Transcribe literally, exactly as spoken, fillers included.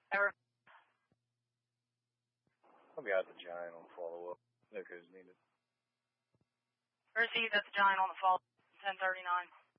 Ever. I'll be out at the Giant on follow-up. Echoes needed. Received at the Giant on the follow-up, ten thirty-nine.